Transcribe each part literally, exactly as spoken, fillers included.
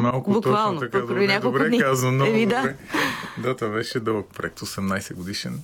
малко буквално, точно така. Покрай няколко добре дни. казвам, много Еми, да. добре. Да, това беше дълъг проект, осемнайсет годишен.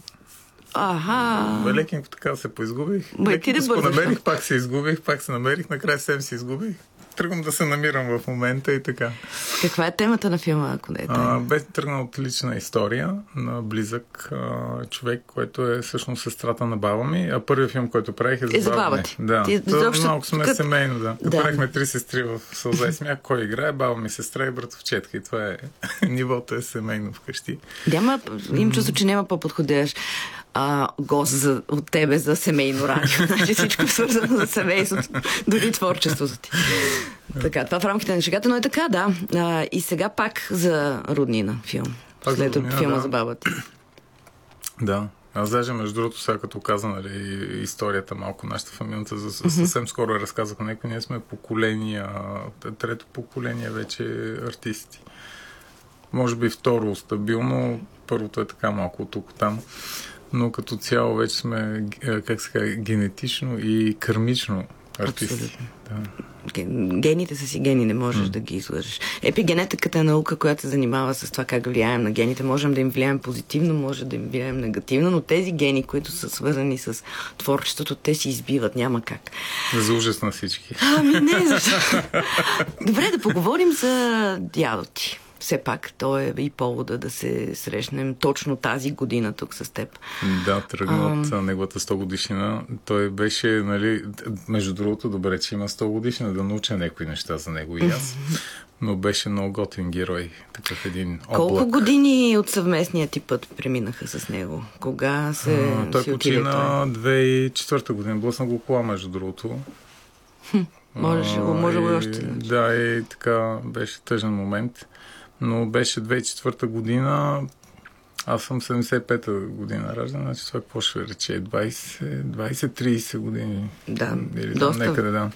Аха. Лекенко така се поизгубих. Бе, ти да бързаш. Намерих, пак се изгубих, пак се намерих, накрая съвсем се изгубих. Тръгвам да се намирам в момента и така. Каква е темата на филма, ако не е тайна? Бе тръгнал от лична история на близък а, човек, който е всъщност сестрата на баба ми, а първият филм, който правих е за, е за баба ти. Да, ти, това заобщо... малко сме Кът... семейно, да. да. Правихме три сестри в Сълза и смях, кой играе, баба ми, сестра и братовчетка. И това е нивото е семейно вкъщи. Няма, им чувство, че няма по-подходящ а, гост за, от тебе за семейно радио. Значи всичко е свързано за семейството, дори творчеството ти. Така, това в рамките на шегата, но е така, да. А, и сега пак за роднина филм. Пак след роднина, филма да. за баба ти. Да. Аз даже, между другото, сега като каза, нали, историята малко, нашата фамилната, за, mm-hmm. съвсем скоро я разказах на някой, ние сме поколения, трето поколение вече артисти. Може би второ стабилно, първото е така малко от тук там, но като цяло вече сме, как се казва, генетично и кърмично артисти. Абсолютно. Да. Гените са си гени, не можеш mm. да ги излъжеш. Епигенетиката е наука, която се занимава с това как влияем на гените. Можем да им влияем позитивно, може да им влияем негативно, но тези гени, които са свързани с творчеството, те си избиват, няма как. За ужас на всички. Ами не, защо? Добре, да поговорим за дядо ти. Все пак, той е и повода да се срещнем точно тази година тук с теб. Да, тръгна от um... неговата сто годишнина. Той беше, нали, между другото, добре, че има сто годишнина, да науча някои неща за него и аз. Но беше много готин герой. Такъв един облак. Колко години от съвместния ти път преминаха с него? Кога се а, Той почина две хиляди и четвърта година. Блъсна го кола, между другото. Хм, може го, може го още. Да, и така беше тъжен момент. Но беше две хиляди и четвърта година, аз съм седемдесет и пета година раждан, значи това какво ще рече? двайсет трийсет години. Да, или доста. Там, некъде, да.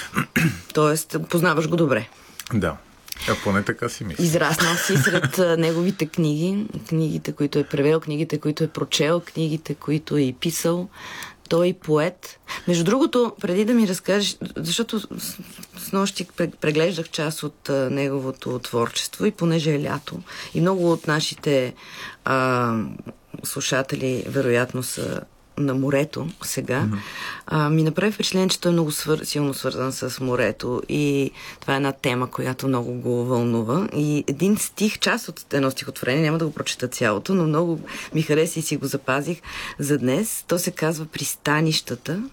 Тоест, познаваш го добре. Да, а поне така си мисля. Израснал си сред неговите книги, книгите, които е превел, книгите, които е прочел, книгите, които е писал. Той е поет. Между другото, преди да ми разкажеш, защото с, с нощи преглеждах част от а, неговото творчество и понеже е лято и много от нашите а, слушатели вероятно са на морето сега, mm-hmm. а, ми направи впечатление, че той е много свър... силно свързан с морето и това е една тема, която много го вълнува. И един стих, част от едно стихотворение, няма да го прочета цялото, но много ми хареса и си го запазих за днес. То се казва Пристанищата.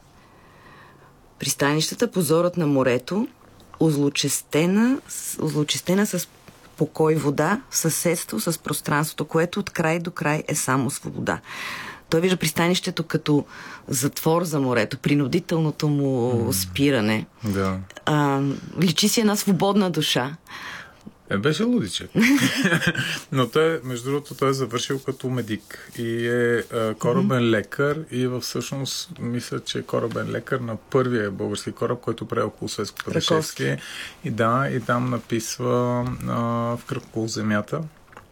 Пристанищата, позорът на морето, озлочестена, озлочестена с покой вода, съседство с пространството, което от край до край е само свобода. Той вижда пристанището като затвор за морето, принудителното му mm. спиране. Да. А, личи си една свободна душа. Е, беше лудичек. Но той, между другото, той е завършил като медик и е а, корабен mm-hmm. лекар и във всъщност мисля, че е корабен лекар на първия български кораб, който прави около светско пътешествие. И да, и там написва а, в кръг около земята.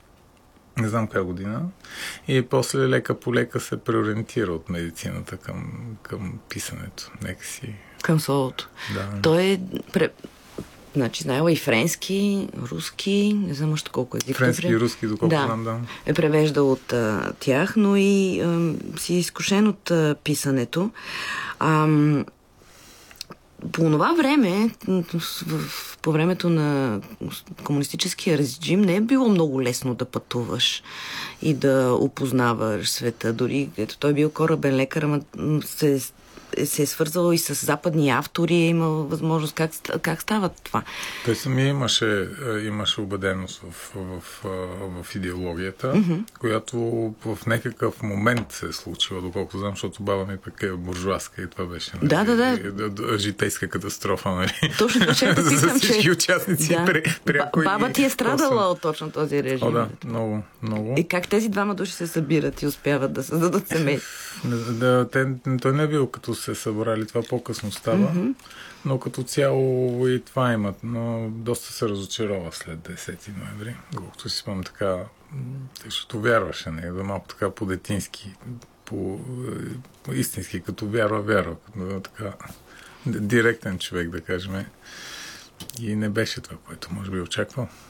Не знам коя година. И после лека по лека се преориентира от медицината към, към писането. Нека си... Към словото. Да. Той е... Пре... Значи, знаела и френски, руски, не знам още колко език. Френски и руски, доколко да, знам, да. Е превеждал от а, тях, но и а, си изкушен от а, писането. А, по това време, по времето на комунистическия режим, не е било много лесно да пътуваш и да опознаваш света. Дори, ето, той е бил корабен лекар, ама се, се е свързал и с западни автори, е имал възможност. Как, как става това? Той самия имаше, имаше убеденост в, в, в, в идеологията, mm-hmm. която в някакъв момент се е случила, доколко знам, защото баба ми пък е буржуазка и това беше нали, да, да, да. житейска катастрофа. Нали? Точно това ще за питам, всички че... участници. Да. При, пряко баба ти е страдала от точно този режим. О, да, много, много. И как тези двама души се събират и успяват да създадат семейство? Да, те, той не е бил като се събрали, това по-късно става, mm-hmm. но като цяло и това имат, но доста се разочарова след десети ноември, колкото си спомням така, защото вярваше, не, да малко така по-детински, по, по истински, като вярва, вярва, като така директен човек, да кажем, и не беше това, което може би очаквал.